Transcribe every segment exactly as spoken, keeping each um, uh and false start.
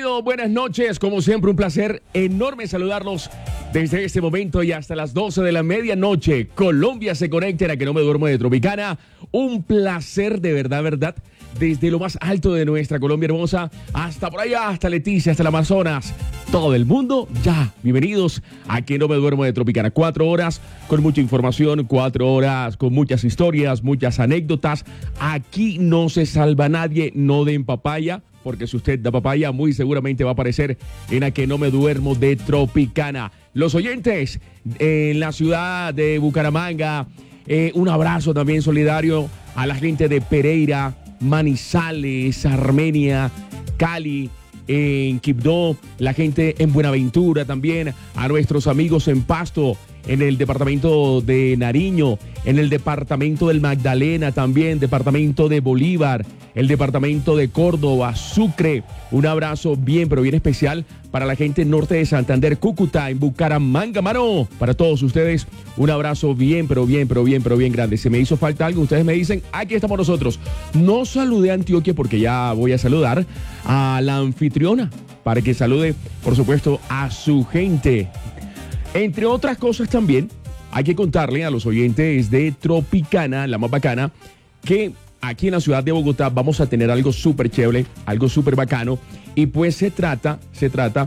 Bienvenidos, buenas noches. Como siempre, un placer enorme saludarlos desde este momento y hasta las doce de la medianoche. Colombia se conecta en A Que No Me Duermo de Tropicana. Un placer, de verdad, verdad. Desde lo más alto de nuestra Colombia hermosa hasta por allá, hasta Leticia, hasta el Amazonas. Todo el mundo, ya. Bienvenidos a Que No Me Duermo de Tropicana. Cuatro horas con mucha información, cuatro horas con muchas historias, muchas anécdotas. Aquí no se salva nadie, no den papaya, porque si usted da papaya, muy seguramente va a aparecer en A Que No Me Duermo de Tropicana. Los oyentes en la ciudad de Bucaramanga, eh, un abrazo también solidario a la gente de Pereira, Manizales, Armenia, Cali, en Quibdó, la gente en Buenaventura también, a nuestros amigos en Pasto, en el departamento de Nariño, en el departamento del Magdalena también, departamento de Bolívar, el departamento de Córdoba, Sucre. Un abrazo bien, pero bien especial para la gente norte de Santander, Cúcuta, en Bucaramanga, mano. Para todos ustedes, un abrazo bien, pero bien, pero bien, pero bien grande. Si me hizo falta algo, ustedes me dicen, aquí estamos nosotros. No saludé a Antioquia porque ya voy a saludar a la anfitriona para que salude, por supuesto, a su gente. Entre otras cosas también, hay que contarle a los oyentes de Tropicana, la más bacana, que aquí en la ciudad de Bogotá vamos a tener algo súper chévere, algo súper bacano. Y pues se trata, se trata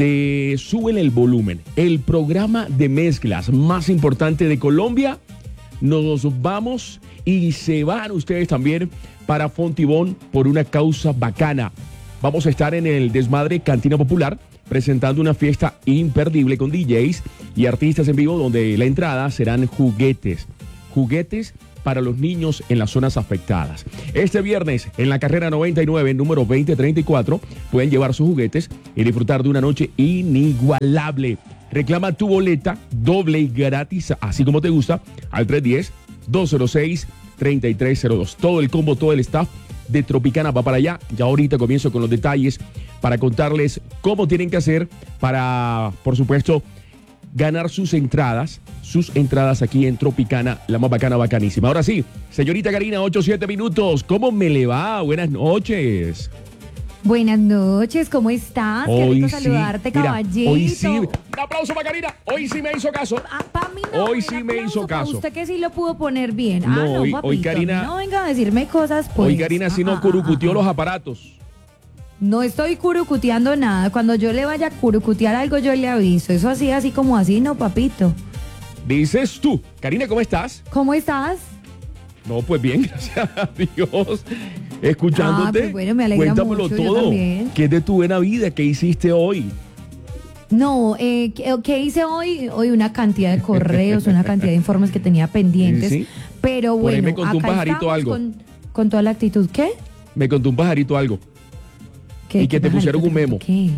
de Súbele el Volumen, el programa de mezclas más importante de Colombia. Nos vamos y se van ustedes también para Fontibón por una causa bacana. Vamos a estar en el Desmadre Cantina Popular, presentando una fiesta imperdible con D Js y artistas en vivo, donde la entrada serán juguetes. Juguetes para los niños en las zonas afectadas. Este viernes, en la carrera noventa y nueve, número veinte treinta y cuatro, pueden llevar sus juguetes y disfrutar de una noche inigualable. Reclama tu boleta doble y gratis, así como te gusta, al tres uno cero, dos cero seis, tres tres cero dos. Todo el combo, todo el staff de Tropicana va para allá. Ya ahorita comienzo con los detalles para contarles cómo tienen que hacer para, por supuesto, ganar sus entradas, sus entradas aquí en Tropicana, la más bacana, bacanísima. Ahora sí, señorita Karina, ocho siete minutos. ¿Cómo me le va? Buenas noches. Buenas noches, ¿cómo estás? Hoy Qué rico sí, saludarte, mira, caballito. hoy sí, un aplauso para Karina. Hoy sí me hizo caso. Ah, pa' mí no, Hoy el sí me aplauso hizo pa' caso. Usted que sí lo pudo poner bien. No, ah, no, hoy- papito, hoy Karina- no venga a decirme cosas, pues. Hoy Karina sí Ah, no ah, curucutió ah, ah. los aparatos. No estoy curucuteando nada. Cuando yo le vaya a curucutear algo, yo le aviso. Eso así, así como así, no, papito. Dices tú. Karina, ¿cómo estás? ¿Cómo estás? No, pues bien, gracias a Dios. Escuchándote. Ah, pues bueno, me alegra Cuéntamelo mucho, yo todo. también. ¿Qué es de tu buena vida? ¿Qué hiciste hoy? No, eh, ¿qué, qué hice hoy? Hoy una cantidad de correos, una cantidad de informes que tenía pendientes. Sí, sí. Pero Por ahí bueno, me contó un acá pajarito estamos algo. Con, con toda la actitud. ¿Qué? Me contó un pajarito algo. ¿Qué, Y que qué te pusieron pajarito un memo. te- ¿Qué?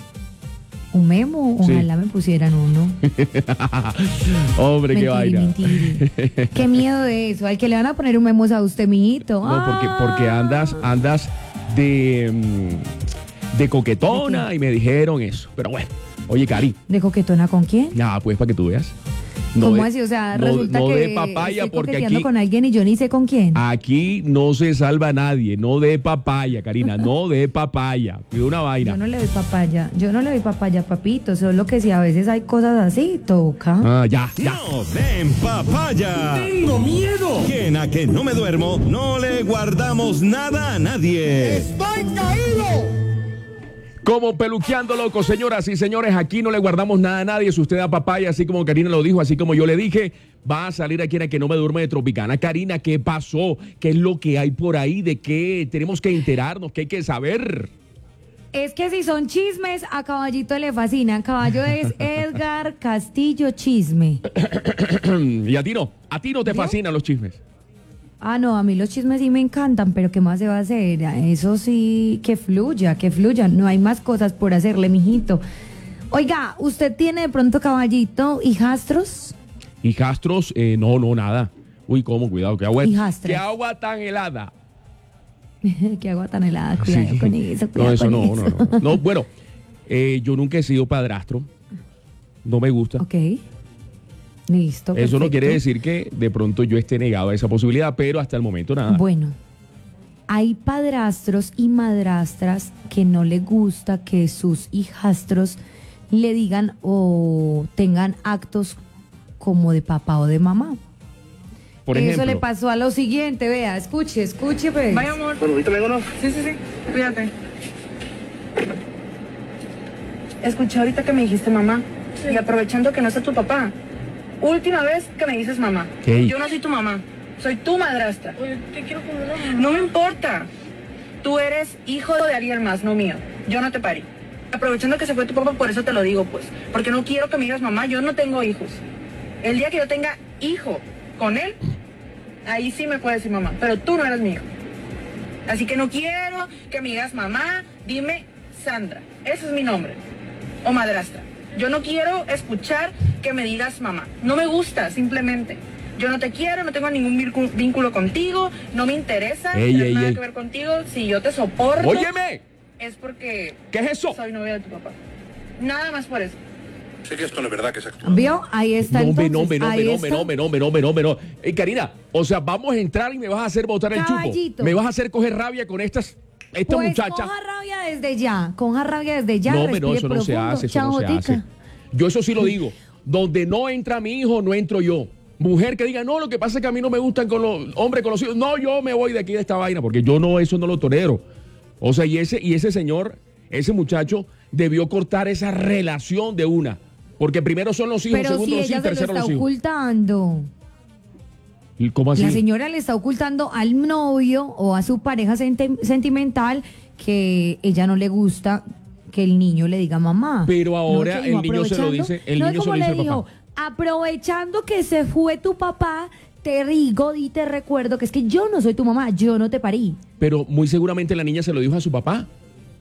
¿Un memo? Sí. Ojalá me pusieran uno. Hombre, qué Mentiri, vaina. mentiri. Qué miedo de eso. Al que le van a poner un memo es a usted, mijito. No, porque, porque Ah. andas, andas de, mm, de coquetona ¿De qué? y me dijeron eso. Pero bueno, oye, Cari, ¿De coquetona con quién? nada, pues para que tú veas. No ¿Cómo de- así? O sea, no- resulta no que de papaya, estoy porque coqueteando aquí, con alguien y yo ni sé con quién. aquí no se salva nadie. No de papaya, Karina, no de papaya. Cuida una vaina. Yo no le doy papaya. Yo no le doy papaya, papito. Solo que si a veces hay cosas así, toca. Ah, ya, ya. ¡No den papaya! ¡Tengo miedo! Que en A Que No Me Duermo no le guardamos nada a nadie. ¡Estoy caído! Como peluqueando loco, señoras y señores, aquí no le guardamos nada a nadie. Si usted da papaya, así como Karina lo dijo, así como yo le dije, va a salir aquí en A Que No Me Duerme de Tropicana. Karina, ¿qué pasó? ¿Qué es lo que hay por ahí? ¿De qué tenemos que enterarnos? ¿Qué hay que saber? Es que si son chismes, a Caballito le fascinan. Caballo es Edgar Castillo Chisme. Y a ti no, a ti no te ¿Vio? fascinan los chismes. Ah, no, a mí los chismes sí me encantan, pero ¿qué más se va a hacer? Eso sí, que fluya, que fluya. No hay más cosas por hacerle, mijito. Oiga, ¿usted tiene de pronto, Caballito, hijastros? Hijastros, eh, no, no, nada. Uy, cómo, cuidado, qué agua, Hijastras. qué agua tan helada. Qué agua tan helada, cuidado Sí. con eso, No, cuidado eso con no, eso. no, no. No, bueno, eh, yo nunca he sido padrastro. No me gusta. Ok. Listo. Eso no perfecto. quiere decir que de pronto yo esté negado a esa posibilidad, pero hasta el momento nada. Bueno. hay padrastros y madrastras que no les gusta que sus hijastros le digan o tengan actos como de papá o de mamá. Por Eso ejemplo, le pasó a lo siguiente, vea, escuche, escuche, pues. Vaya, amor. Bueno, ahorita vengo, ¿no? Sí, sí, sí. Cuídate. Escuché ahorita que me dijiste mamá. Y aprovechando que no está tu papá. Última vez que me dices mamá. ¿Qué? Yo no soy tu mamá. Soy tu madrastra. Oye, te quiero como una mamá. No me importa. Tú eres hijo de alguien más, no mío. Yo no te parí. Aprovechando que se fue tu papá, por eso te lo digo, pues. Porque no quiero que me digas mamá, yo no tengo hijos. El día que yo tenga hijo con él, ahí sí me puedes decir mamá. Pero tú no eres mi hijo. Así que no quiero que me digas mamá, dime Sandra. Ese es mi nombre. O madrastra. Yo no quiero escuchar que me digas mamá. No me gusta, simplemente. Yo no te quiero, no tengo ningún vircu- vínculo contigo, no me interesa, Ey, no tiene ey, nada ey. que ver contigo. Si yo te soporto, ¡óyeme! es porque ¿Qué es eso? soy novia de tu papá. Nada más por eso. Sigues con la verdad que es actual. ¿Vio? Ahí está No, hombre, entonces. no, hombre, no, ahí hombre, no, está. hombre, no, hombre, no, hombre, no, hombre, no, hombre, no. Eh, Karina, o sea, vamos a entrar y me vas a hacer botar el chupo. Caballito. Me vas a hacer coger rabia con estas, esta Pues muchacha. coja rabia desde ya, coja rabia desde ya. No, hombre, no, respire eso no se profundo. hace, eso no se Chajotica. hace. Yo eso sí lo digo. Donde no entra mi hijo, no entro yo. Mujer que diga, no, lo que pasa es que a mí no me gustan con los hombres conocidos. No, yo me voy de aquí de esta vaina, porque yo no, eso no lo tolero. O sea, y ese, y ese señor, ese muchacho, debió cortar esa relación de una. Porque primero son los hijos, Pero segundo si los ella hijos, se lo tercero está los hijos. ocultando. ¿Y cómo así? La señora le está ocultando al novio o a su pareja senti- sentimental que ella no le gusta que el niño le diga mamá. Pero ahora No, que dijo, el niño se lo aprovechando- dice, el no, niño se como lo dice le al dijo, papá. aprovechando que se fue tu papá, te digo y te recuerdo que es que yo no soy tu mamá, yo no te parí. Pero muy seguramente la niña se lo dijo a su papá.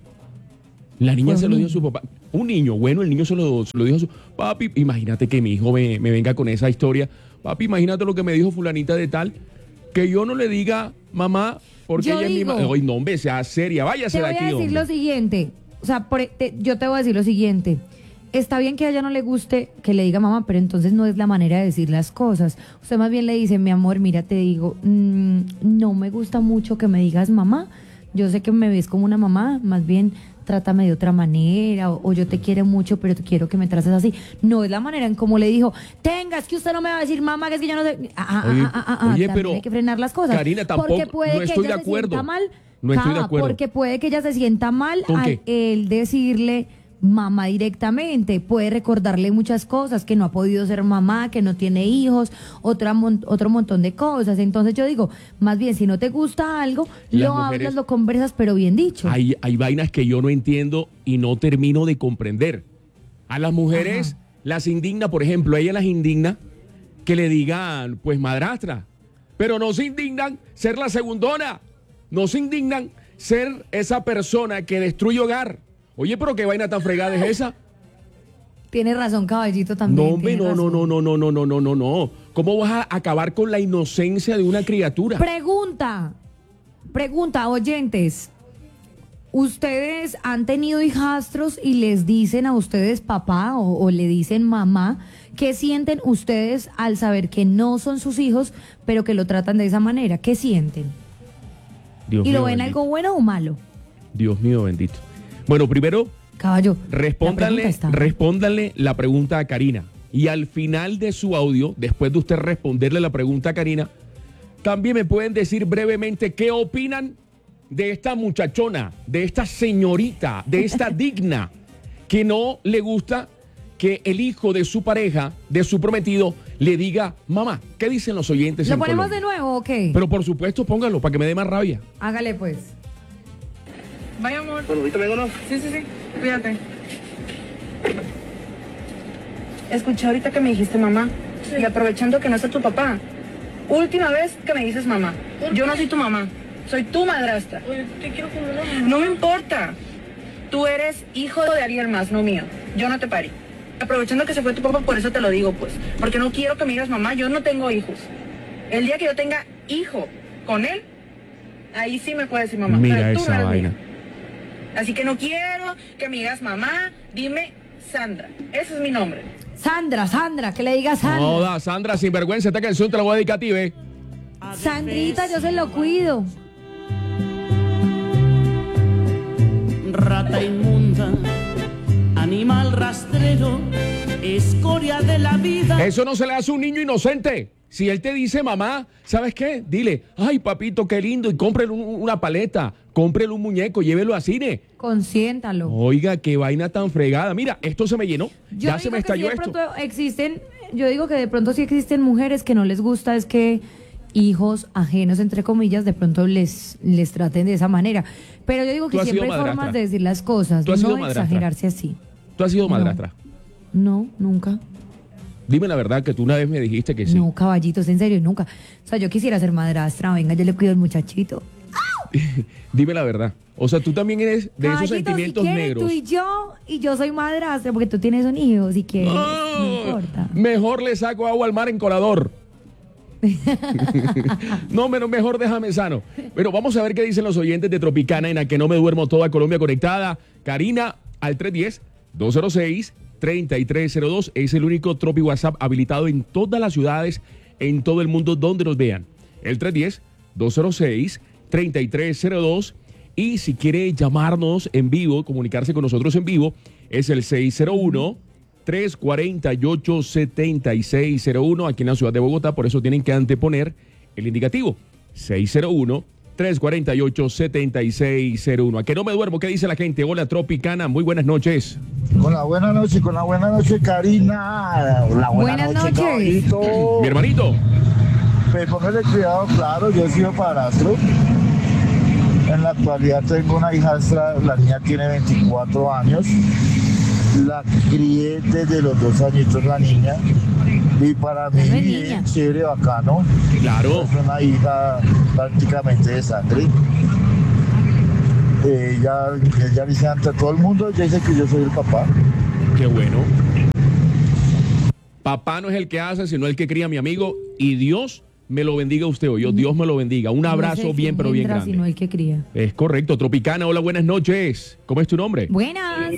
La niña Fue se un lo dijo a niño. su papá. Un niño, bueno, el niño se lo, se lo dijo a su papi. Imagínate que mi hijo me, me venga con esa historia. Papi, imagínate lo que me dijo fulanita de tal. Que yo no le diga mamá porque Yo ella digo- es mi mamá. Oye, no, hombre, sea seria, váyase Te de voy aquí, a decir hombre. lo siguiente, o sea, por- te- yo te voy a decir lo siguiente. Está bien que a ella no le guste que le diga mamá, pero entonces no es la manera de decir las cosas. Usted más bien le dice, mi amor, mira, te digo, mm, no me gusta mucho que me digas mamá. Yo sé que me ves como una mamá, más bien trátame de otra manera, o, o yo te quiero mucho, pero te quiero que me trates así. No es la manera en como le dijo, tenga, es que usted no me va a decir mamá, que es que yo no sé. Ah, ah, Oye, ah, ah, ah, oye, también pero, hay que frenar las cosas. Karina, tampoco- porque puede no que estoy ella de se acuerdo. sienta mal. No estoy de Ca, acuerdo. Porque puede que ella se sienta mal ¿Con al qué? él decirle mamá directamente, puede recordarle muchas cosas, que no ha podido ser mamá, que no tiene hijos, otra mon- otro montón de cosas. Entonces yo digo, más bien si no te gusta algo, Las lo mujeres- hablas, lo conversas, pero bien dicho. Hay, hay vainas que yo no entiendo y no termino de comprender. A las mujeres Ajá. las indigna, por ejemplo, a ellas las indigna que le digan, pues madrastra. Pero no se indignan ser la segundona. No se indignan ser esa persona que destruye hogar. Oye, pero qué vaina tan fregada es esa. Tiene razón, caballito, también. No, hombre, tiene no, no, razón. no, no, no, no, no, no, no. ¿Cómo vas a acabar con la inocencia de una criatura? Pregunta, pregunta, oyentes. ¿Ustedes han tenido hijastros y les dicen a ustedes papá o, o le dicen mamá? ¿Qué sienten ustedes al saber que no son sus hijos, pero que lo tratan de esa manera? ¿Qué sienten? Dios ¿Y lo mío ven bendito. algo bueno o malo? Dios mío bendito. Bueno, primero, Caballo, la pregunta Respóndanle, está. respóndanle la pregunta a Karina. Y al final de su audio, después de usted responderle la pregunta a Karina, también me pueden decir brevemente qué opinan de esta muchachona, de esta señorita, de esta digna, que no le gusta que el hijo de su pareja, de su prometido, le diga mamá. ¿Qué dicen los oyentes? ¿Lo en ponemos Colombia? de nuevo o qué? Pero por supuesto, pónganlo para que me dé más rabia. Hágale pues. Vaya, amor. Bueno, ahorita vengo, ¿no? Sí, sí, sí. Cuídate. Escuché ahorita que me dijiste mamá. Y aprovechando que no está tu papá. Última vez que me dices mamá. Yo no soy tu mamá. Soy tu madrastra. Oye, te quiero como una mamá. No me importa. Tú eres hijo de alguien más, no mío. Yo no te parí. Aprovechando que se fue tu papá, por eso te lo digo, pues. Porque no quiero que me digas mamá, yo no tengo hijos. El día que yo tenga hijo con él, ahí sí me puedes decir mamá. Mira pero tú esa no eres vaina. mía. Así que no quiero que me digas mamá, dime Sandra. Ese es mi nombre. Sandra, Sandra, que le diga Sandra. No, da, Sandra, sinvergüenza, esta canción te la voy a dedicar a ti, ve. Sandrita, yo se lo cuido. rata inmunda, animal rastrero, escoria de la vida. Eso no se le hace a un niño inocente. Si él te dice, mamá, ¿sabes qué? Dile, ay, papito, qué lindo, y cómprele un- una paleta, cómprele un muñeco, llévelo a cine. Consiéntalo. Oiga, qué vaina tan fregada. Mira, esto se me llenó. Yo ya se digo me que sí, estalló de esto. pronto existen, yo digo que de pronto sí existen mujeres que no les gusta es que hijos ajenos, entre comillas, de pronto les, les traten de esa manera. Pero yo digo Tú que has sido siempre hay madrastra. formas de decir las cosas, Tú has sido no madrastra. exagerarse así. Tú has sido No. madrastra. No, nunca. Dime la verdad que tú una vez me dijiste que sí. No, caballitos, en serio, nunca. O sea, yo quisiera ser madrastra, venga, yo le cuido al muchachito. Dime la verdad. O sea, tú también eres de esos Caballito, sentimientos si quieres, negros. tú y yo, y yo soy madrastra, porque tú tienes un hijo, si quieres, no, No, importa. mejor le saco agua al mar en colador. No, menos mejor déjame sano. Pero vamos a ver qué dicen los oyentes de Tropicana en la que no me duermo, toda Colombia conectada. Karina al tres uno cero, dos cero seis, tres tres cero dos es el único Tropi WhatsApp habilitado en todas las ciudades, en todo el mundo donde nos vean. El tres uno cero, dos cero seis, tres tres cero dos. Y si quiere llamarnos en vivo, comunicarse con nosotros en vivo, es el seis cero uno, tres cuatro ocho, siete seis cero uno aquí en la ciudad de Bogotá. Por eso tienen que anteponer el indicativo seis cero uno, tres cuatro ocho, siete seis cero uno. ¿A que no me duermo? ¿Qué dice la gente? Hola, Tropicana, muy buenas noches. Con la buena noche, con la buena noche, Karina. La buena Buenas noche, noches. caballito. Mi hermanito, Pues póngale cuidado, claro, yo he sido padrastro. En la actualidad tengo una hijastra, la niña tiene veinticuatro años. La crié desde los dos añitos la niña. Y para mí, No es bien niña. chévere, bacano. claro. Es una hija prácticamente de sangre. Ella, ella dice ante todo el mundo, ella dice que yo soy el papá. Qué bueno. Papá no es el que hace, sino el que cría, mi amigo. Y Dios me lo bendiga a usted hoy. Yo, Dios me lo bendiga. Un abrazo No es el bien, que pero bien engendra, grande. sino el que cría. Es correcto. Tropicana, hola, buenas noches. ¿Cómo es tu nombre? Buenas.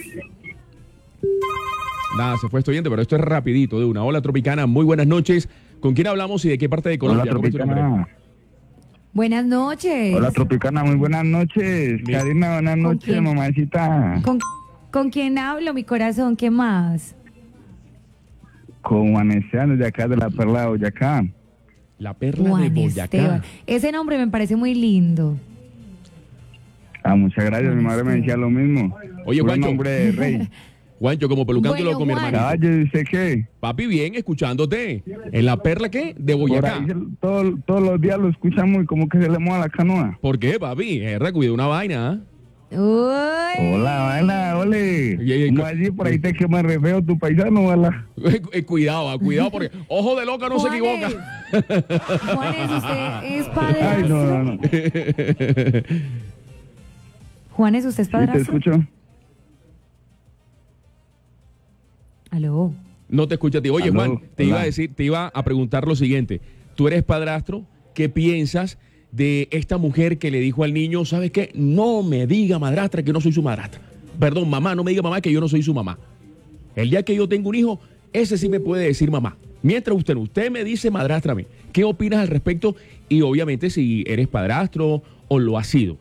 Nada, se fue este oyente, pero esto es rapidito de una. Hola, Tropicana, muy buenas noches. ¿Con quién hablamos y de qué parte de Colombia? ¿Cómo es tu nombre? Buenas noches. Hola Tropicana, muy buenas noches. Mi- Karina, buenas ¿Con noches, quién? mamacita. ¿Con, ¿Con quién hablo, mi corazón? ¿Qué más? Con Juan Esteban de acá de la Perla de Boyacá. La perla Juan de Esteban. Boyacá. Ese nombre me parece muy lindo. Ah, muchas gracias, mi Juan madre me decía Esteban. lo mismo. Oye, Puro Juancho. nombre de rey. Juancho, como pelucándolo Bueno, con mi Juan. hermanito. Caballo, ¿y usted qué? Papi, bien, escuchándote. ¿En la perla qué? De Por Boyacá. ahí se- todo- todos los días lo escuchamos y como que se le mueve la canoa. ¿Por qué, papi? Erra, cuida una vaina, ¿ah? Uy. Hola, vaina, ole. Y- y- ¿Cómo así? Por ahí te quema re feo tu paisano, ¿verdad? Eh, eh, cuidado, ah, cuidado, porque ojo de loca no se Juanes. equivoca. Juanes, ¿usted es Ay, padrastro? no, no, no. Juanes, ¿usted es Sí, te padrastro? escucho. Aló. No te escucha a ti. Oye, Aló, Juan, te iba a hola. decir, te iba a preguntar lo siguiente. Tú eres padrastro, ¿qué piensas de esta mujer que le dijo al niño, ¿sabes qué? No me diga madrastra que no soy su madrastra. Perdón, mamá, no me diga mamá que yo no soy su mamá. El día que yo tengo un hijo, ese sí me puede decir mamá. Mientras usted no, usted me dice madrastra a mí. ¿Qué opinas al respecto? Y obviamente si eres padrastro o lo has sido.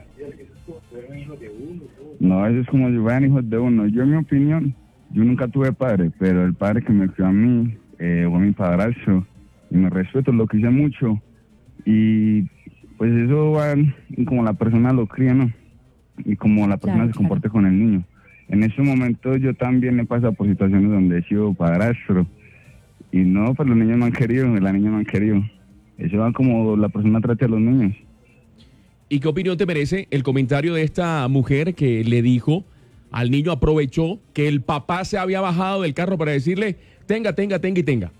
No, eso es como si fueran hijos de uno. Yo, en mi opinión, yo nunca tuve padre, pero el padre que me crió a mí eh, fue mi padrastro. Y me respeto, lo quise mucho. Y pues eso va en como la persona lo cría, ¿no? Y como la persona Claro, se comporte con el niño. En ese momento yo también he pasado por situaciones donde he sido padrastro. Y no, pues los niños no han querido, las niñas no han querido. Eso va como la persona trata a los niños. ¿Y qué opinión te merece el comentario de esta mujer que le dijo al niño, aprovechó que el papá se había bajado del carro para decirle, tenga, tenga, tenga y tenga?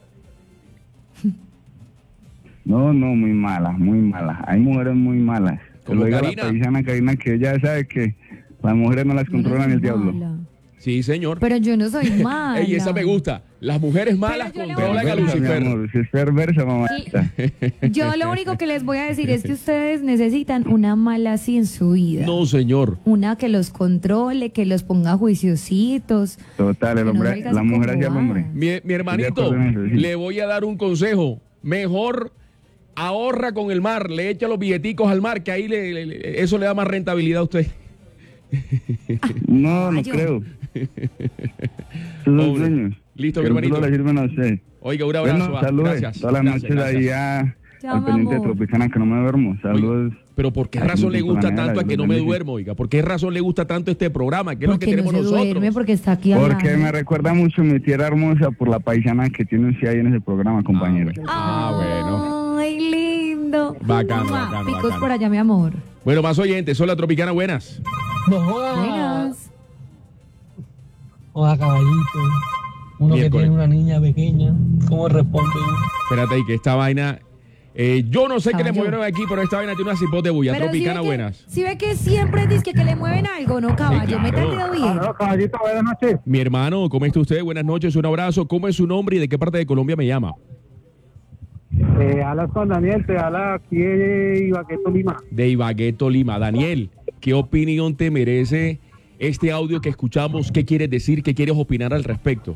No, no, muy malas, muy malas. Hay mujeres muy malas. Que Como lo diga Karina. la paisana Karina, que ella sabe que las mujeres no las Yo no controlan soy el diablo. mala. Sí, señor. Pero yo no soy mala. Ey, esa me gusta. Las mujeres malas yo le voy a controlan a Perversa, mi Lucifer. amor, si es perversa, mamacita. Yo lo único que les voy a decir es que ustedes necesitan una mala así en su vida. No, señor. Una que los controle, que los ponga juiciositos. Total, el Que no hombre, salga la así mujer como hacia el hombre. bobadas. Mi, mi hermanito, Estoy de acuerdo en eso, sí. le voy a dar un consejo. Mejor ahorra con el mar, le echa los billeticos al mar, que ahí le, le- le- eso le da más rentabilidad a usted. No, no Caballo. creo. Esos son Hombre. sueños. Listo, mi Que el futuro hermanito. le sirve, no sé. Oiga, un abrazo. Bueno, ah, saludos. Gracias. Todas las Gracias, noches ahí gracias. a, Chao, al pendiente de amor. Tropicana, que no me duermo. Saludos. Pero ¿por qué Aquí razón le en gusta Panamera, tanto a Dios que los no me bendiga. duermo, oiga? ¿Por qué razón le gusta tanto este programa? ¿Qué es lo que Porque tenemos no se nosotros? duerme, porque está aquí Porque hablando. me recuerda mucho mi tierra hermosa por la paisana que tiene usted ahí en ese programa, compañero. Ah, bueno. Ay, lindo. Bacano, Mamá, bacano, picos bacano. por allá, mi amor. Bueno, más oyentes. Hola, Tropicana, buenas. No jodas. Buenas. Joda, caballito. Uno que Miércoles. tiene una niña pequeña, ¿cómo responde uno? Espérate ahí, que esta vaina... eh, yo no sé qué le Caballo. movieron aquí, pero esta vaina tiene una cipote bulla. Pero Tropicana, si ve que- buenas. Si ve que siempre dice que, que le mueven algo, ¿no, caballo? Sí, claro. Meta el dedo bien. caballito, buenas noches. Mi hermano, ¿cómo está usted? Buenas noches, un abrazo. ¿Cómo es su nombre y de qué parte de Colombia me llama? Eh, hablas con Daniel, te habla aquí de Ibagué, Tolima. De Ibagué, Tolima. Daniel, ¿qué opinión te merece este audio que escuchamos? ¿Qué quieres decir? ¿Qué quieres opinar al respecto?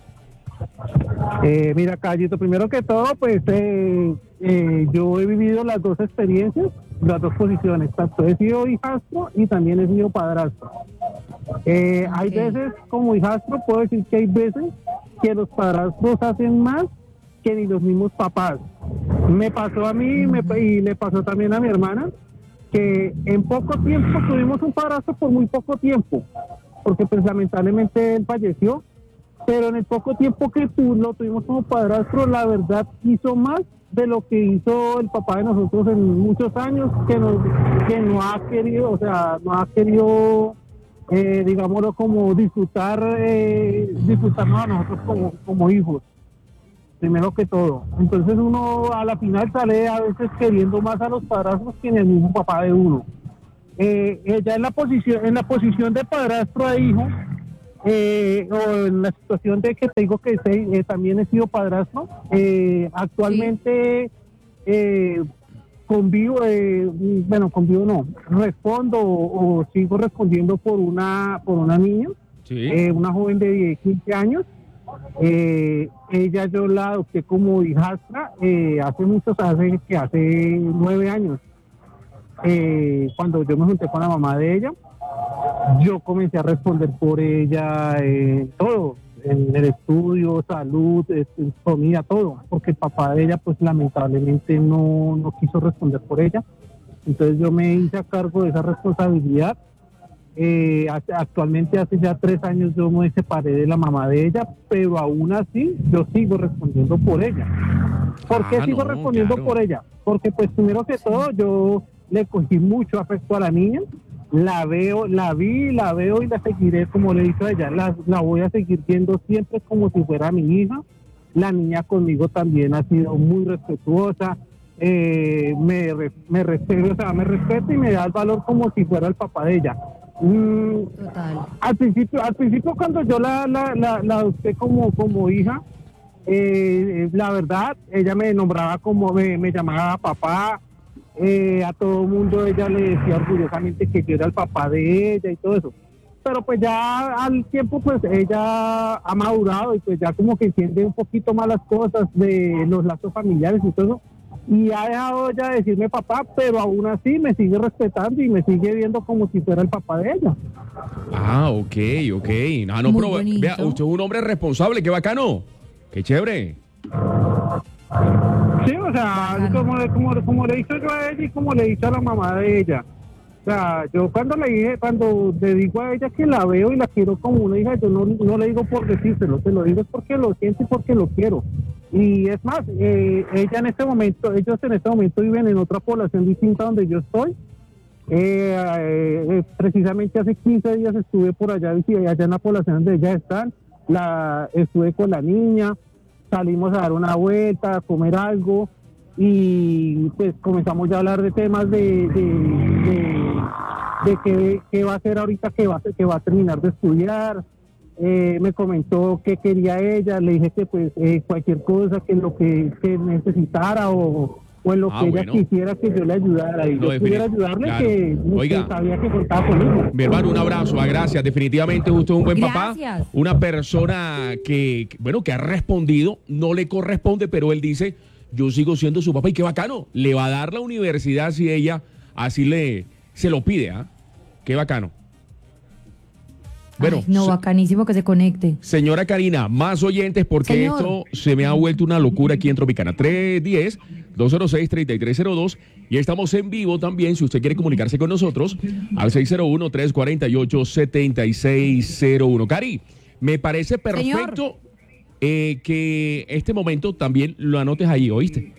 Eh, mira, Caballito, primero que todo, pues eh, eh, yo he vivido las dos experiencias, las dos posiciones. Tanto he sido hijastro y también he sido padrastro. Eh, Hay Ok. veces, como hijastro, puedo decir que hay veces que los padrastros hacen más que ni los mismos papás. Me pasó a mí me, y le pasó también a mi hermana, que en poco tiempo tuvimos un padrastro por muy poco tiempo, porque pues lamentablemente él falleció. Pero en el poco tiempo que tú lo tuvimos como padrastro, la verdad hizo más de lo que hizo el papá de nosotros en muchos años, que nos, que no ha querido, o sea, no ha querido, eh, digámoslo, como disfrutar, eh, disfrutarnos a nosotros como, como hijos, primero que todo. Entonces uno a la final sale a veces queriendo más a los padrastros que en el mismo papá de uno. Eh, ella en la posición, en la posición de padrastro a hijo, eh, o en la situación de que te digo que se- eh, también he sido padrastro, eh, actualmente eh, convivo, eh, bueno, convivo no, respondo o, o sigo respondiendo por una por una niña, Sí. eh, una joven de diez, quince años. Eh, ella yo la adopté como hijastra eh, hace muchos, hace que hace nueve años, eh, cuando yo me junté con la mamá de ella. Yo comencé a responder por ella eh, todo, en el estudio, salud, eh, comida, todo, porque el papá de ella pues lamentablemente no, no quiso responder por ella. Entonces yo me hice a cargo de esa responsabilidad. Eh, hace- actualmente hace ya tres años yo me separé de la mamá de ella, pero aún así yo sigo respondiendo por ella. ¿Por qué Ah, sigo no, respondiendo claro. por ella? Porque pues primero que todo yo le cogí mucho afecto a la niña, la veo, la vi, la veo y la seguiré, como le he dicho a ella, la, la voy a seguir viendo siempre como si fuera mi hija. La niña conmigo también ha sido muy respetuosa, eh, me, re- me, respeta, o sea, me respeta y me da el valor como si fuera el papá de ella. Mm, Total. al principio, al principio cuando yo la, la, la, la adopté como, como hija, eh, la verdad, ella me nombraba como, me, me llamaba papá, eh, a todo el mundo ella le decía orgullosamente que yo era el papá de ella y todo eso. Pero pues ya al tiempo pues ella ha madurado y pues ya como que entiende un poquito más las cosas de los lazos familiares y todo eso. Y ha dejado ya de decirme papá, pero aún así me sigue respetando y me sigue viendo como si fuera el papá de ella. Ah, ok, ok. Ah, no, Muy pero bonito. vea, usted es un hombre responsable, qué bacano. Qué chévere. Sí, o sea, Bacano. como, le- como, como le he dicho yo a ella y como le he dicho a la mamá de ella. O sea, yo cuando le dije, cuando le digo a ella que la veo y la quiero como una hija, yo no, no le digo por decírselo, se lo digo es porque lo siento y porque lo quiero. Y es más, eh, ella en este momento, ellos en este momento viven en otra población distinta donde yo estoy. Eh, eh, precisamente hace quince días estuve por allá, allá en la población donde ellas están, la, estuve con la niña, salimos a dar una vuelta, a comer algo y pues comenzamos ya a hablar de temas de, de, de, de qué, qué va a hacer ahorita que va, a- que va a terminar de estudiar. Eh, me comentó qué quería ella, le dije que pues eh, cualquier cosa que lo que, que necesitara o, o en lo Ah, que bueno. ella quisiera que yo le ayudara y No, yo pudiera definit- ayudarle, claro. que, Oiga. que sabía que contaba conmigo. Mi hermano, un abrazo, ah, gracias. Definitivamente usted es un buen papá. Gracias. Una persona que, que, bueno, que ha respondido, no le corresponde, pero él dice, yo sigo siendo su papá y qué bacano. Le va a dar la universidad si ella así le se lo pide, ¿ah? Qué bacano. Bueno, Ay, no, se- bacanísimo que se conecte. señora Karina, más oyentes porque Señor. esto se me ha vuelto una locura aquí en Tropicana. tres uno cero, dos cero seis, tres tres cero dos y estamos en vivo también si usted quiere comunicarse con nosotros al seis cero uno, tres cuatro ocho, siete seis cero uno. Cari, me parece perfecto eh, que este momento también lo anotes ahí, ¿oíste?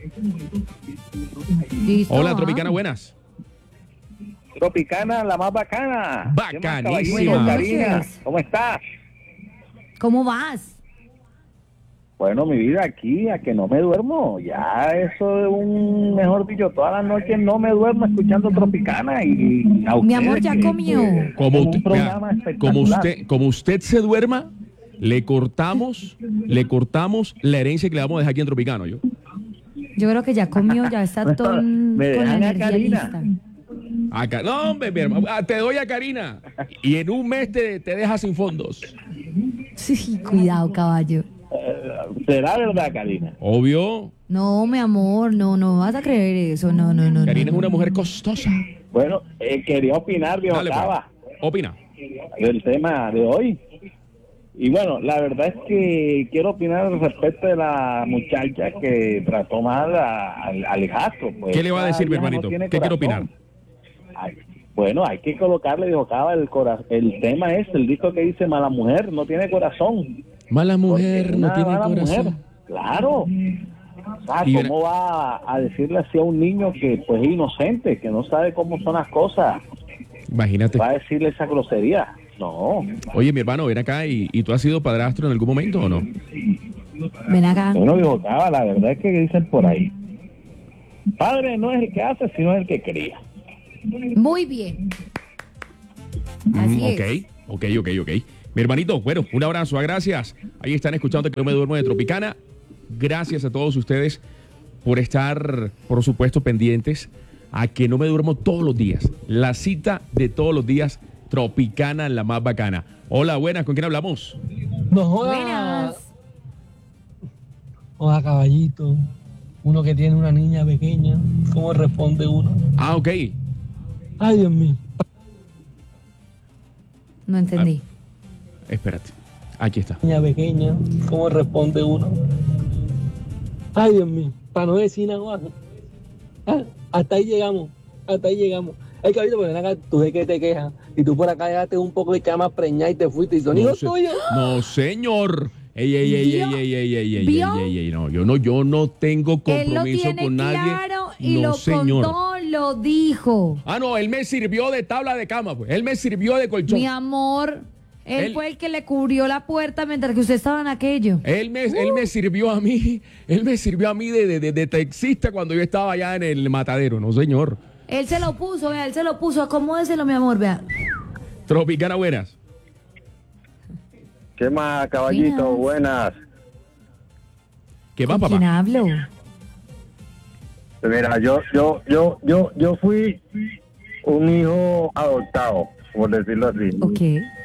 Listo, Hola, ah. Tropicana, buenas. Tropicana, la más bacana. Bacanísima. ¿Qué más, caballito? Buenas Karina, noches. ¿cómo estás? ¿Cómo vas? Bueno, mi vida, aquí, a que no me duermo. Ya eso es un, mejor dicho, todas las noches no me duermo escuchando Tropicana y a Mi ustedes amor, ya que- comió. que- Como un usted, programa vea, espectacular. como usted, como usted se duerma, le cortamos, le cortamos la herencia que le vamos a dejar aquí en Tropicano, yo. Yo creo que ya comió, ya está todo Me con la dejan a energía Karina. lista. Acá, no, hombre, mi hermano, ah, te doy a Karina y en un mes te, te deja sin fondos. Sí, cuidado, caballo. Eh, ¿Será verdad, Karina? Obvio, No, mi amor, no, no vas a creer eso, no, no, no. Karina no, es una no. mujer costosa. Bueno, eh, quería opinar, viejo Dale, pues. Cava, Opina. del tema de hoy. Y bueno, la verdad es que quiero opinar al respecto de la muchacha que trató mal a- al, al hijastro. Pues, ¿Qué le va a esa decir, mi vieja no hermanito? tiene ¿Qué quiere corazón. opinar? Ay, bueno, hay que colocarle, dijo Cava, el, cora- el tema es, el disco que dice Mala Mujer, no tiene corazón. Mala mujer, Porque no una tiene mala corazón. mujer, claro. O sea, Y ¿cómo va a, a decirle así a un niño que pues es inocente, que no sabe cómo son las cosas? Imagínate. Va a decirle esa grosería. No. Oye, mi hermano, ven acá y, y tú has sido padrastro en algún momento o no? Ven acá. Bueno, dijo Cava, la verdad es que dicen por ahí. Padre no es el que hace, sino el que cría. Muy bien. Así Mm, ok, es. ok, ok, ok. Mi hermanito, bueno, un abrazo, ah, gracias. Ahí están escuchando que no me duermo de Tropicana. Gracias a todos ustedes por estar, por supuesto, pendientes a que no me duermo todos los días. La cita de todos los días, Tropicana, la más bacana. Hola, buenas, ¿con quién hablamos? No joda. Buenas. Joda, caballito. Uno que tiene una niña pequeña. ¿Cómo responde uno? Ah, ok. Ay, Dios mío. No entendí. Espérate, aquí está. Niña pequeña. ¿Cómo responde uno? Ay, Dios mío. Para no decir nada más. Ah, hasta ahí llegamos. Hasta ahí llegamos. Ay, caballito, pero ven acá, tú de qué te quejas. Y tú por acá llegaste un poco de cama preñada y te fuiste. Y son No, hijos se- tuyos. no, señor. Ey, ey, ey, ey, ¿Vio? ey, ey, ey, ey, ¿Vio? ey, ey, ey, no, yo no, yo no tengo Él lo compromiso tiene con nadie. claro y no, lo señor. contó, lo dijo. Ah, no, él me sirvió de tabla de cama, pues. Él me sirvió de colchón. Mi amor, él, Él- fue el que le cubrió la puerta mientras que usted estaba en aquello. Él me, él me sirvió a mí, él me sirvió a mí de, de, de, de taxista cuando yo estaba allá en el matadero, no señor. Él se lo puso, vea, él se lo puso. Acomódeselo, mi amor, vea. Tropicana, buenas. ¿Qué más, caballito? Buenas. Buenas. ¿Qué más, ¿Con quién papá? hablo? Mira, yo, yo, yo, yo, yo fui un hijo adoptado, por decirlo así. Ok.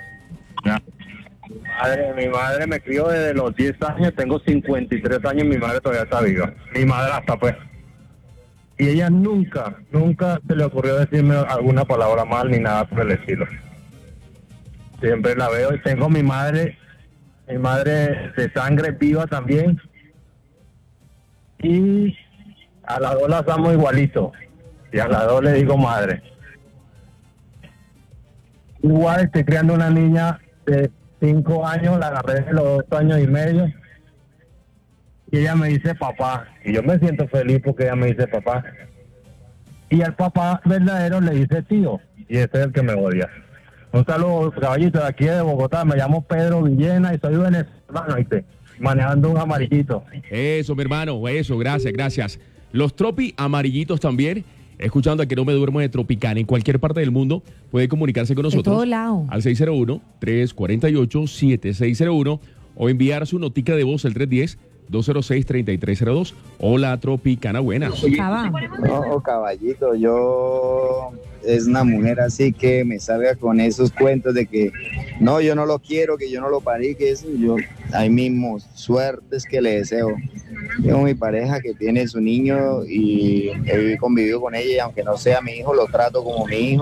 Madre, mi madre me crió desde los diez años, tengo cincuenta y tres años, mi madre todavía está viva. Mi madre hasta pues. Y ella nunca, nunca se le ocurrió decirme alguna palabra mal ni nada por el estilo. Siempre la veo y tengo mi madre, mi madre de sangre viva también. Y a las dos las amo igualito. Y a las dos le digo madre. Igual estoy criando una niña de cinco años, la agarré de los dos años y medio. Y ella me dice papá. Y yo me siento feliz porque ella me dice papá. Y al papá verdadero le dice tío. Y ese es el que me odia. Un saludo, caballito, de aquí de Bogotá. Me llamo Pedro Villena y soy venezolano, ¿viste? Manejando un amarillito. Eso, mi hermano, eso, gracias, gracias. Los Tropi amarillitos también, escuchando a que no me duermo de Tropicana en cualquier parte del mundo, puede comunicarse con De nosotros. todo lado. Al seis cero uno, tres cuatro ocho, siete seis cero uno o enviar su notica de voz al tres uno cero, dos cero seis, tres tres cero dos. Hola, Tropicana, buenas. Cava. No, caballito, yo es una mujer así que me salga con esos cuentos de que no, yo no lo quiero, que yo no lo parí, que eso, yo ahí mismo, suertes que le deseo. Tengo mi pareja que tiene su niño y he convivido con ella y aunque no sea mi hijo, lo trato como mi hijo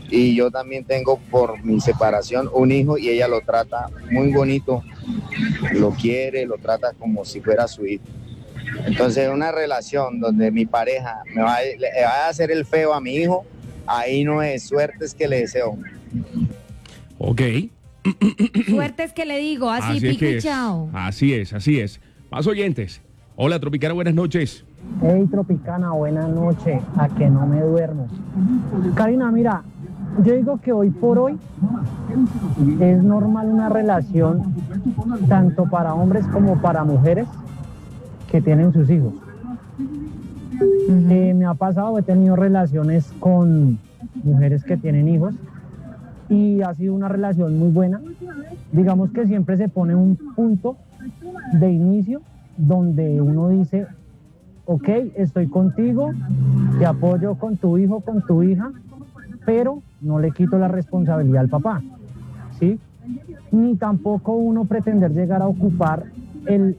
Y yo también tengo por mi separación un hijo y ella lo trata muy bonito, lo quiere, lo trata como si fuera su hijo. Entonces una relación donde mi pareja me va, le va a hacer el feo a mi hijo, ahí no es, suerte es que le deseo. Ok. Suerte es que le digo, así, Así es pico que y es. chao. Así es, así es. Más oyentes. Hola, Tropicana, buenas noches. Hey, Tropicana, buenas noches. A que no me duermo. Karina, mira, yo digo que hoy por hoy es normal una relación tanto para hombres como para mujeres que tienen sus hijos. Uh-huh. Eh, me ha pasado, he tenido relaciones con mujeres que tienen hijos y ha sido una relación muy buena. Digamos que siempre se pone un punto de inicio donde uno dice, ok, estoy contigo, te apoyo con tu hijo, con tu hija, pero no le quito la responsabilidad al papá, ¿sí? Ni tampoco uno pretender llegar a ocupar el,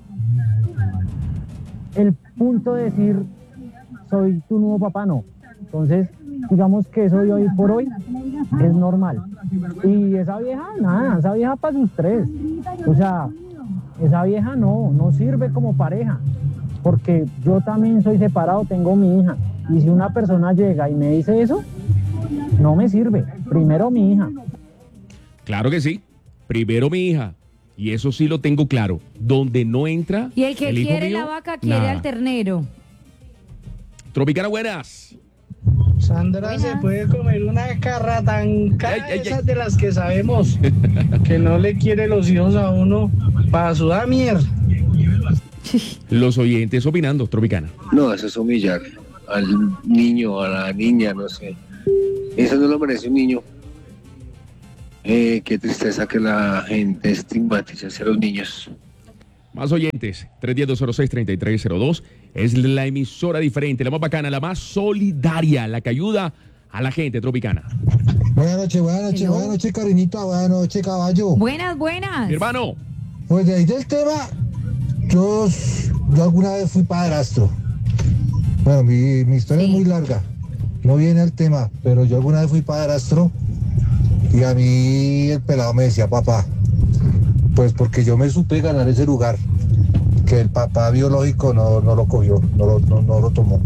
el punto de decir, soy tu nuevo papá, no. Entonces, digamos que eso de hoy por hoy es normal. Y esa vieja, nada, esa vieja para sus tres. O sea, esa vieja no, no sirve como pareja. Porque yo también soy separado, tengo mi hija. Y si una persona llega y me dice eso, no me sirve. Primero mi hija. Claro que sí. Primero mi hija. Y eso sí lo tengo claro. Donde no entra. Y el que el hijo quiere mío, la vaca quiere nada. al ternero. Tropicana, buenas. Sandra, Buenas. se puede comer una carra tan cara, Ay, ay, esas ay. de las que sabemos que no le quiere los hijos a uno para sudar mierda. Los oyentes opinando, Tropicana. No, eso es humillar al niño, a la niña, no sé. Eso no lo merece un niño. Eh, qué tristeza que la gente estigmatice a los niños. Más oyentes, tres uno cero, cero seis, tres tres cero dos. Es la emisora diferente, la más bacana, la más solidaria, la que ayuda a la gente, Tropicana. Buenas noches, buenas noches, Hello. buenas noches, Karinita, buenas noches, caballo. Buenas, buenas. Mi hermano. Pues de ahí del tema, yo, yo alguna vez fui padrastro. Bueno, mi, mi historia Sí. es muy larga, no viene al tema, pero yo alguna vez fui padrastro y a mí el pelado me decía papá, pues porque yo me supe ganar ese lugar, que el papá biológico no, no lo cogió, no lo, no, no lo tomó.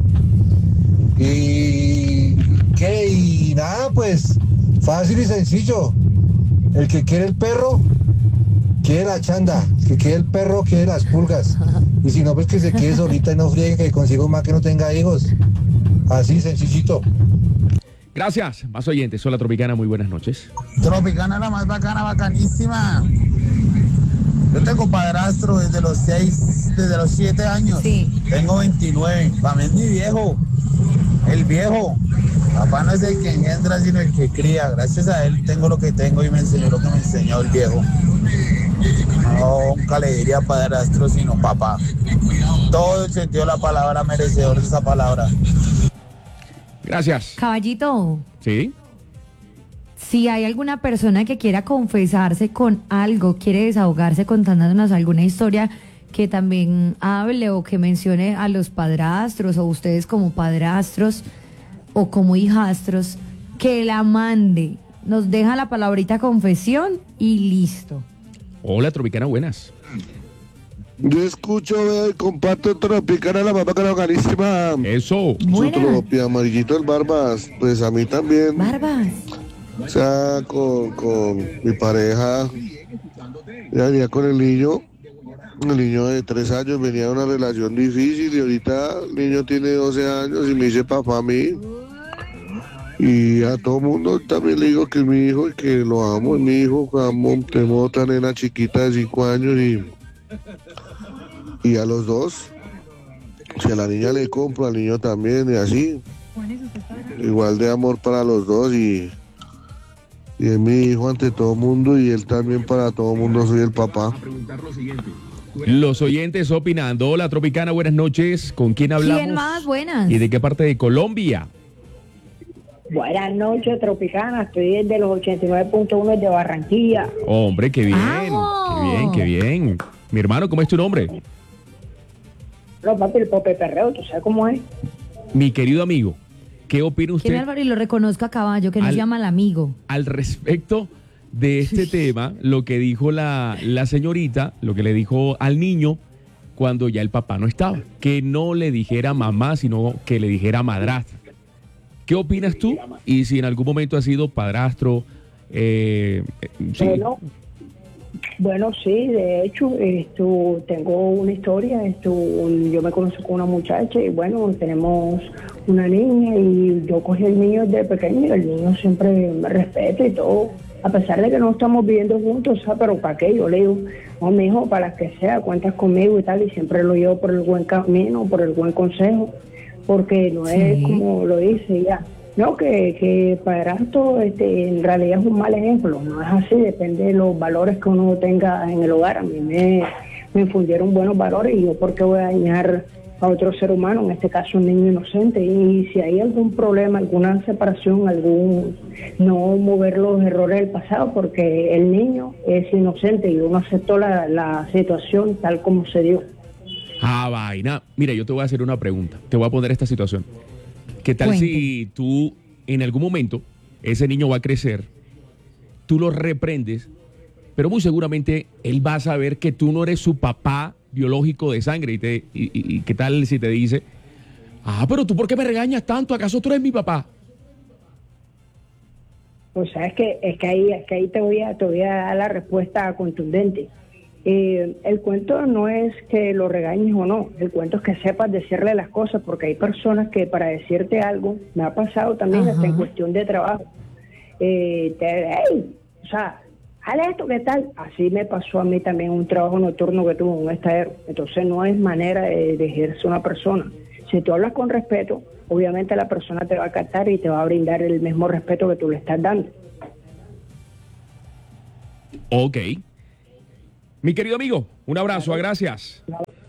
Y qué, y nada, pues fácil y sencillo. El que quiere el perro, quiere la chanda. El que quiere el perro, quiere las pulgas. Y si no, pues que se quede solita y no friegue, que consiga un más que no tenga hijos. Así, sencillito. Gracias. Más oyentes. Hola, Tropicana, muy buenas noches. Tropicana la más bacana, bacanísima. Yo tengo padrastro desde los seis, desde los siete años. Sí. Tengo veintinueve. Para mí es mi viejo. El viejo. Papá no es el que engendra, sino el que cría. Gracias a él tengo lo que tengo y me enseñó lo que me enseñó el viejo. No, nunca le diría padrastro, sino papá. Todo el sentido de la palabra, merecedor de esa palabra. Gracias. Caballito, ¿Sí? si hay alguna persona que quiera confesarse con algo, quiere desahogarse contándonos alguna historia que también hable o que mencione a los padrastros o ustedes como padrastros o como hijastros, que la mande. Nos deja la palabrita confesión y listo. Hola, Tropicana, buenas. Yo escucho, veo y comparto Tropicana, la mamá carísima. Eso. Su Buenas. tropia, amarillito el Barbas. Pues a mí también. Barbas. O sea, con, con mi pareja, ya venía con el niño. El niño de tres años venía de una relación difícil y ahorita el niño tiene doce años y me dice papá a mí. Y a todo mundo también le digo que es mi hijo y que lo amo, es mi hijo, amo, tengo otra nena chiquita de cinco años y, y a los dos, si a la niña le compro, al niño también y así, igual de amor para los dos y, y es mi hijo ante todo mundo y él también para todo mundo, soy el papá. Los oyentes opinando. Hola, Tropicana, buenas noches. ¿Con quién hablamos? ¿Quién más? Buenas. ¿Y de qué parte de Colombia? Buenas noches, Tropicana. Estoy desde los ochenta y nueve punto uno de Barranquilla. Hombre, qué bien. ¡Vamos! Qué bien, qué bien. Mi hermano, ¿cómo es tu nombre? No, papi, el Pope Perreo, ¿tú sabes cómo es? Mi querido amigo, ¿Qué opina usted? Que me Álvaro y lo reconozca a caballo, que no al, se llama al amigo. Al respecto de este tema, lo que dijo la, la señorita, lo que le dijo al niño cuando ya el papá no estaba, que no le dijera mamá, sino que le dijera madrastra. ¿Qué opinas tú? Y si en algún momento has sido padrastro, eh, sí. Bueno, bueno, sí, de hecho, esto, tengo una historia, esto, yo me conozco con una muchacha y bueno, tenemos una niña y yo cogí al niño desde pequeño y el niño siempre me respeta y todo, a pesar de que no estamos viviendo juntos, ¿sabes? Pero ¿para qué? Yo le digo, no, mi hijo, para que sea, cuentas conmigo y tal, y siempre lo llevo por el buen camino, por el buen consejo, porque no es sí. como lo dice ya. No, que, que padrastro este, en realidad es un mal ejemplo, no es así, depende de los valores que uno tenga en el hogar. A mí me, me infundieron buenos valores y yo por qué voy a dañar a otro ser humano, en este caso un niño inocente, y si hay algún problema, alguna separación, algún no mover los errores del pasado, porque el niño es inocente y uno aceptó la, la situación tal como se dio. Ah, vaina. Mira, yo te voy a hacer una pregunta, te voy a poner esta situación. ¿Qué tal Cuente. si tú en algún momento, ese niño va a crecer, tú lo reprendes, pero muy seguramente él va a saber que tú no eres su papá biológico de sangre y, te, y, y, y qué tal si te dice, ah, pero tú ¿por qué me regañas tanto? ¿Acaso tú eres mi papá? Pues sabes que es que ahí, es que ahí te voy a, te voy a dar la respuesta contundente. Eh, el cuento no es que lo regañes o no, el cuento es que sepas decirle las cosas, porque hay personas que para decirte algo, me ha pasado también Ajá. hasta en cuestión de trabajo, eh, te, hey, o sea, haz esto, ¿qué tal? Así me pasó a mí también un trabajo nocturno que tuve en un estadero. Entonces no es manera de, de ejercer una persona. Si tú hablas con respeto, obviamente la persona te va a captar y te va a brindar el mismo respeto que tú le estás dando. Ok. Mi querido amigo, un abrazo, gracias.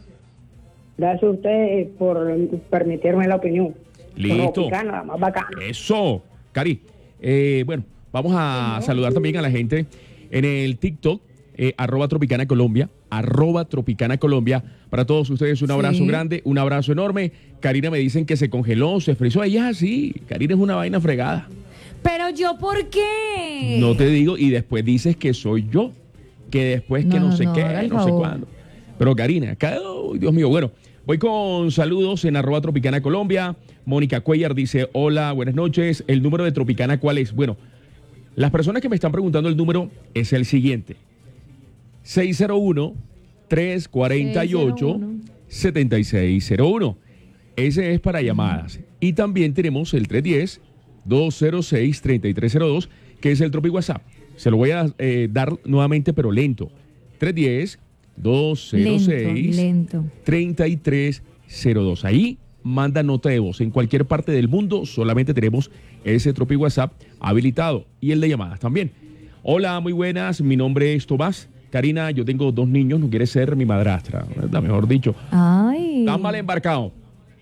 Gracias a usted por permitirme la opinión. Listo. Tropicana, más bacana. Eso, Cari. Eh, bueno, vamos a sí, saludar sí. también a la gente en el TikTok, eh, arroba Tropicana Colombia, arroba Tropicana Colombia. Para todos ustedes un abrazo sí. grande, un abrazo enorme. Karina me dicen que se congeló, se frizó. Ella sí, Karina es una vaina fregada. Pero yo, ¿por qué? No te digo, y después dices que soy yo. Que después que no, no sé no, qué, no favor. sé cuándo. Pero Karina, acá, oh, Dios mío, bueno, voy con saludos en arroba Tropicana Colombia. Mónica Cuellar dice, hola, buenas noches. ¿El número de Tropicana cuál es? Bueno, las personas que me están preguntando el número es el siguiente. seis cero uno, tres cuatro ocho, siete seis cero uno. Ese es para llamadas. Y también tenemos el tres uno cero, dos cero seis, tres tres cero dos, que es el Tropi WhatsApp. Se lo voy a eh, dar nuevamente, pero lento. tres uno cero, dos cero seis, tres tres cero dos. Ahí manda nota de voz. En cualquier parte del mundo solamente tenemos ese Tropi WhatsApp habilitado. Y el de llamadas también. Hola, muy buenas. Mi nombre es Tomás. Karina, yo tengo dos niños. No quiere ser mi madrastra, ¿verdad? Mejor dicho. Ay. Tan mal embarcado.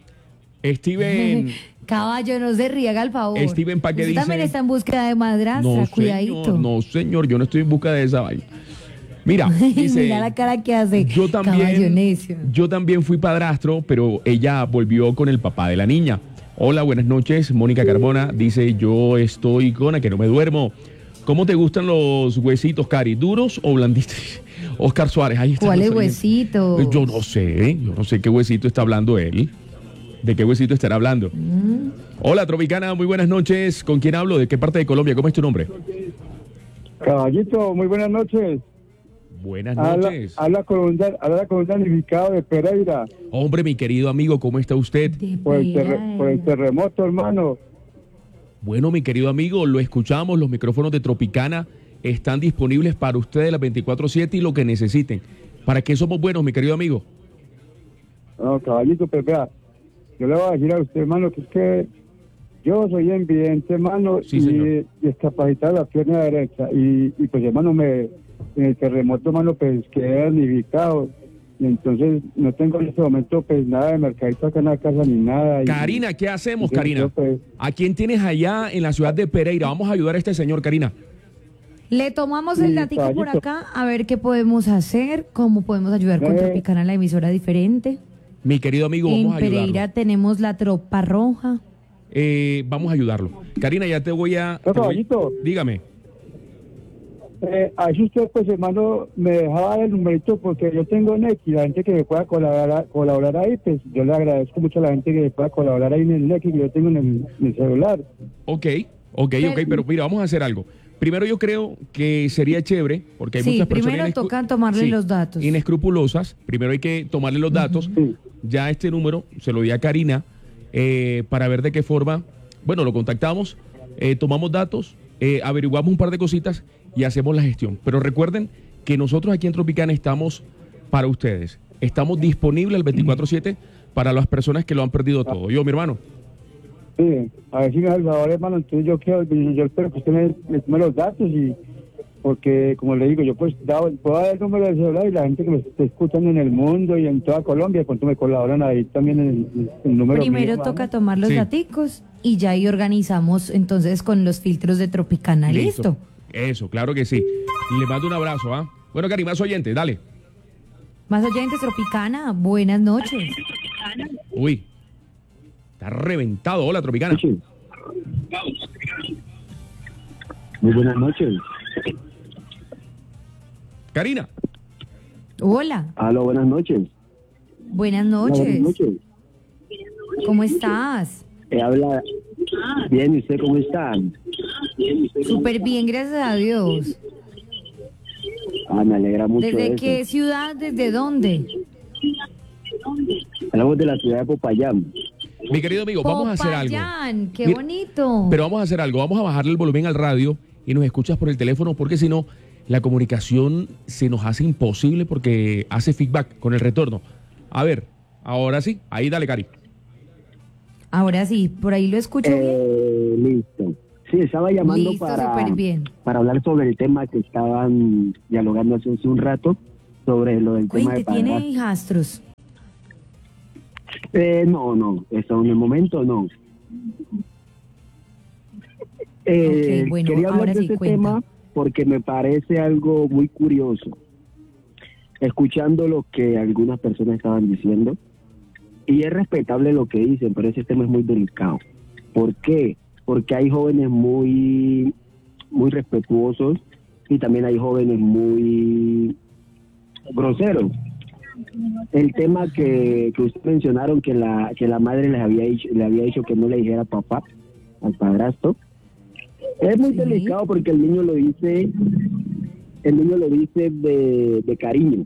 Steven... Caballo, no se riega, al favor. Steven, ¿para qué dice? También está en búsqueda de madrastra, no, cuidadito. Señor, no, señor, yo no estoy en busca de esa vaina. Mira, dice, mira la cara que hace. Yo también, yo también fui padrastro, pero ella volvió con el papá de la niña. Hola, buenas noches, Mónica Carbona. Dice, yo estoy con a que no me duermo. ¿Cómo te gustan los huesitos, Cari? ¿Duros o blanditos? Oscar Suárez, ahí está. ¿Cuáles huesitos? Yo no sé, yo no sé qué huesito está hablando él. ¿De qué huesito estará hablando? Mm. Hola, Tropicana, muy buenas noches. ¿Con quién hablo? ¿De qué parte de Colombia? ¿Cómo es tu nombre? Caballito, muy buenas noches. Buenas noches. Habla con un damnificado de Pereira. Hombre, mi querido amigo, ¿cómo está usted? Por el, terre por el terremoto, hermano. Bueno, mi querido amigo, lo escuchamos. Los micrófonos de Tropicana están disponibles para ustedes las veinticuatro siete y lo que necesiten. ¿Para qué somos buenos, mi querido amigo? No, caballito, pero vea, yo le voy a decir a usted, hermano, que es que yo soy invidente, hermano, sí, y discapacitado la pierna derecha. Y, y pues, hermano, me, en el terremoto, hermano, pues quedé damnificado. Y entonces no tengo en este momento, pues, nada de mercadito acá en la casa ni nada. Karina, y, ¿qué hacemos, y Karina? yo, pues, ¿A quién tienes allá en la ciudad de Pereira? Vamos a ayudar a este señor, Karina. Le tomamos el datico caballito. por acá, a ver qué podemos hacer, cómo podemos ayudar con Eh. Tropicana, la emisora diferente. Mi querido amigo, vamos En a ayudarlo. Pereira tenemos la Tropa Roja. eh, vamos a ayudarlo. Karina, ya te voy a... No, te voy- caballito. dígame. Eh, así usted, pues, hermano, me dejaba el numerito porque yo tengo Nequi, la gente que me pueda colaborar, colaborar ahí, pues yo le agradezco mucho a la gente que me pueda colaborar ahí en el Nequi que yo tengo en el, en el celular. Ok, ok, ok, pero mira, vamos a hacer algo. Primero yo creo que sería chévere, porque hay Sí, muchas personas primero inescru- toca tomarle sí, los datos. inescrupulosas. Primero hay que tomarle los datos. Ya este número se lo di a Karina eh, para ver de qué forma, bueno, lo contactamos, eh, tomamos datos, eh, averiguamos un par de cositas y hacemos la gestión. Pero recuerden que nosotros aquí en Tropicana estamos para ustedes. Estamos disponibles el veinticuatro siete para las personas que lo han perdido todo. Yo, mi hermano. Sí, a ver si me da el favor, hermano, entonces yo quiero, yo espero que usted me, me tome los datos y porque, como le digo, yo pues da- puedo dar el número del celular y la gente que me esté escuchando en el mundo y en toda Colombia, cuando me colaboran ahí también en el, el número Primero mío, toca ¿vale? tomar los Sí. daticos y ya ahí organizamos entonces con los filtros de Tropicana. ¿Listo? Eso, claro que sí. Le mando un abrazo, ¿ah? Bueno, Karina, más oyentes, dale. Más oyentes, Tropicana, buenas noches. Uy, está reventado. Hola, Tropicana. Muy buenas noches. Karina. Hola, Aló, buenas noches. buenas Hola, noches. buenas noches. ¿Cómo estás? Eh, habla bien, ¿y usted cómo está? Súper bien, gracias a Dios. Ah, me alegra mucho ¿Desde eso. qué ciudad? ¿Desde dónde? Hablamos de la ciudad de Popayán. Mi querido amigo, vamos a hacer algo. Popayán, qué Mira, bonito. Pero vamos a hacer algo. Vamos a bajarle el volumen al radio y nos escuchas por el teléfono, porque si no, la comunicación se nos hace imposible porque hace feedback con el retorno. A ver, ahora sí. Ahí dale, Cari. Ahora sí, por ahí lo escucho bien. Eh, listo. Sí, estaba llamando Listo, para, súper bien. para hablar sobre el tema que estaban dialogando hace hace un rato, sobre lo del tema de Cuente, ¿tiene padrastro. hijastros? Eh, no, no, eso en el momento no. Eh, Ok, bueno, quería hablar ahora de sí, este cuenta. tema porque me parece algo muy curioso. Escuchando lo que algunas personas estaban diciendo, y es respetable lo que dicen, pero ese tema es muy delicado. ¿Por qué? Porque hay jóvenes muy, muy respetuosos y también hay jóvenes muy groseros. El tema que, que ustedes mencionaron, que la que la madre les había dicho, le había dicho que no le dijera papá al padrastro, es muy delicado porque el niño lo dice, el niño lo dice de, de cariño.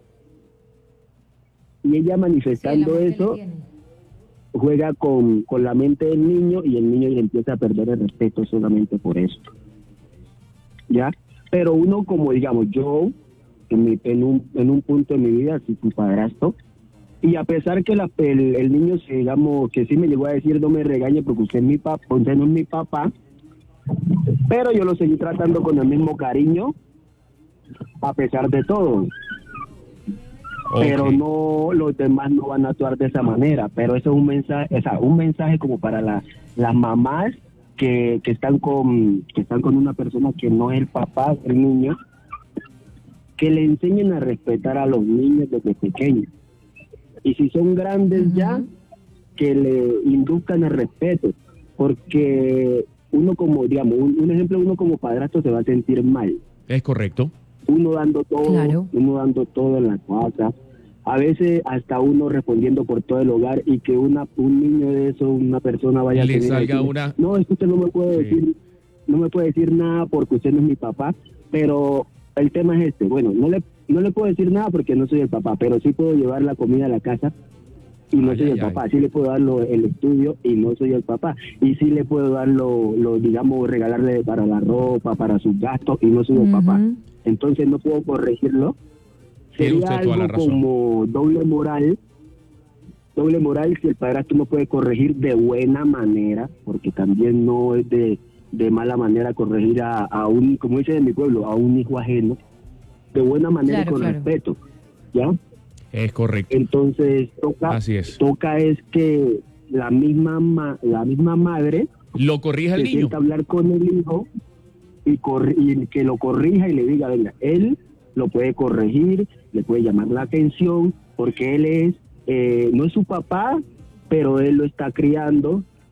Y ella manifestando eso, juega con, con la mente del niño y el niño le empieza a perder el respeto solamente por eso. ¿Ya? Pero uno, como digamos, yo, en, mi, en, un, en un punto de mi vida, así fui padrastro, y a pesar que la, el, el niño, se, digamos, que sí me llegó a decir, no me regañe porque usted, es mi papá, usted no es mi papá, pero yo lo seguí tratando con el mismo cariño, a pesar de todo. Pero no, los demás no van a actuar de esa manera. Pero eso es un mensaje, o sea, un mensaje como para la, las mamás que, que están con que están con una persona que no es el papá del niño, que le enseñen a respetar a los niños desde pequeños. Y si son grandes ya, que le induzcan el respeto, porque uno como, digamos, un, un ejemplo, uno como padrastro se va a sentir mal. Es correcto. Uno dando todo, Claro. uno dando todo en la casa, a veces hasta uno respondiendo por todo el hogar y que una un niño de eso, una persona vaya Le a tener salga decirle, una- no, es que usted no me puede Sí. decir, no me puede decir nada porque usted no es mi papá, pero el tema es este, bueno, no le no le puedo decir nada porque no soy el papá, pero sí puedo llevar la comida a la casa y no Ay, soy ay, el ay. papá, sí le puedo dar lo- el estudio y no soy el papá, y sí le puedo dar lo, lo digamos, regalarle para la ropa, para sus gastos y no soy el papá. Entonces no puedo corregirlo. Tiene Sería usted toda la algo razón. como doble moral, doble moral si el padrastro no puede corregir de buena manera, porque también no es de, de mala manera corregir a, a un, como dice en mi pueblo, a un hijo ajeno, de buena manera Claro, y con claro. respeto, ¿ya? Es correcto. Entonces toca, Así es. toca es que la misma ma- la misma madre Lo corrija el se niño. sienta a hablar con el hijo y, corri- y que lo corrija y le diga, venga, él lo puede corregir, le puede llamar la atención, porque él es, eh, no es su papá, pero él lo está criando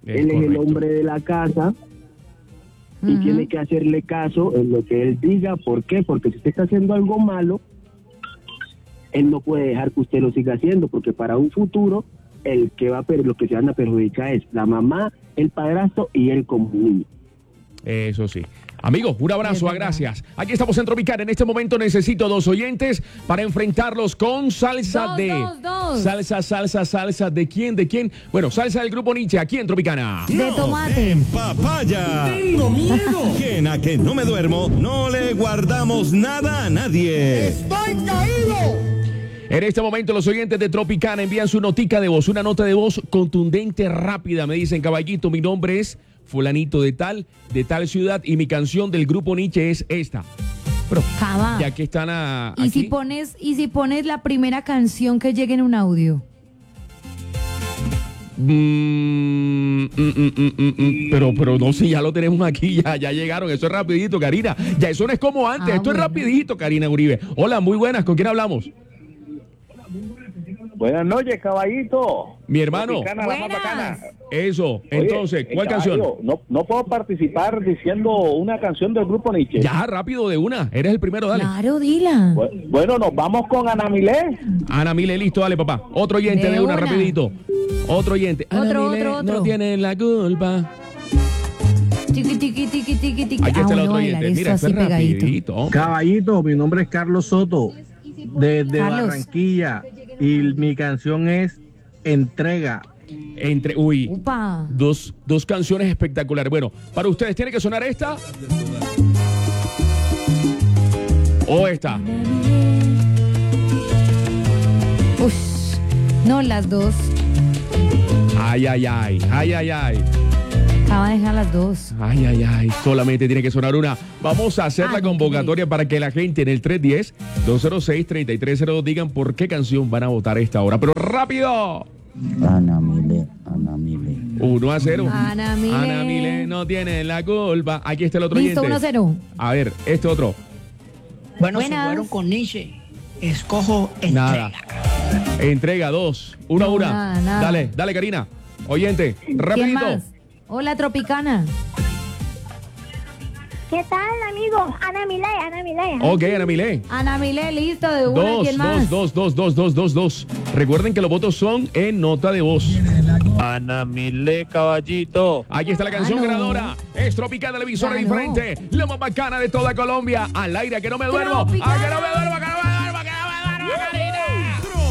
Es él correcto. Es el hombre de la casa y uh-huh. tiene que hacerle caso en lo que él diga. ¿Por qué? Porque si usted está haciendo algo malo, él no puede dejar que usted lo siga haciendo, porque para un futuro el que va a per- lo que se van a perjudicar es la mamá, el padrastro y él como niño. Eso sí. Amigos, un abrazo, a gracias. Aquí estamos en Tropicana. En este momento necesito dos oyentes para enfrentarlos con salsa dos, de... Dos, dos. Salsa, salsa, salsa. ¿De quién? ¿De quién? Bueno, salsa del grupo Nietzsche, aquí en Tropicana. De tomate. En papaya. Tengo miedo. Que en a que no me duermo, no le guardamos nada a nadie. ¡Estoy caído! En este momento los oyentes de Tropicana envían su notica de voz, una nota de voz contundente, rápida. Me dicen, caballito, mi nombre es fulanito de tal, de tal ciudad, y mi canción del grupo Nietzsche es esta. Pero, Cava. ya que están a, ¿Y aquí, si pones, y si pones la primera canción que llegue en un audio? Mm, mm, mm, mm, mm, mm, pero, pero no, si ya lo tenemos aquí, ya, ya llegaron, eso es rapidito, Karina. Ya eso no es como antes, Ah, esto bueno. es rapidito, Karina Uribe. Hola, muy buenas, ¿con quién hablamos? Buenas noches, caballito. Mi hermano. Tropicana, la más bacana. Eso, entonces, Oye, ¿cuál eh, canción? caballo, No, no puedo participar diciendo una canción del grupo Nietzsche. Ya, rápido, de una, eres el primero, dale. Claro, dila. Bu- Bueno, nos vamos con Ana Milé. Ana Mile, listo, dale, papá. Otro oyente de, De una, una. rapidito. Otro oyente. Ana Otro, Milé, otro, otro. no tienen la culpa. Tiqui, tiqui, tiqui, tiqui, tiqui. Aquí Ah, está el bueno, otro bailar oyente. Mira, esto esto es así pegadito. rapidito. Caballito, mi nombre es Carlos Soto, desde Carlos. Barranquilla, y mi canción es Entrega. Entre, uy, Upa. dos, dos canciones espectaculares. Bueno, para ustedes, ¿tiene que sonar esta? ¿O esta? Ush. No, las dos. Ay, ay, ay, ay, ay, ay. Acaba de dejar las dos. Ay, ay, ay, solamente tiene que sonar una. Vamos a hacer Ah, la no, convocatoria para que la gente en el tres uno cero, dos cero seis, tres tres cero dos digan por qué canción van a votar a esta hora. Pero rápido. Ana Mile, Ana Mile. uno a cero. Ana Mile. Ana Mile no tiene la culpa. Aquí está el otro Listo, oyente. uno a cero. A ver, este otro. Bueno, Buenas. se fueron con Nietzsche. Escojo Nada. Entrega dos. Una a No, una. nada, nada. Dale, dale, Karina. Oyente, ¿Quién rapidito. más? Hola, Tropicana. ¿Qué tal, amigo? Ana Milé, Ana Milé. Ok, Ana Milé. Ana Milé, listo, de una. Dos, ¿Quién más? dos, dos, dos, dos, dos, dos, dos. Recuerden que los votos son en nota de voz. Ana Milé, caballito. Aquí está la canción Ah, no. ganadora. Es Tropicana, televisora Ya no. diferente. La más bacana de toda Colombia. Al aire, que no me duermo. Tropicana. A que no me duermo, que no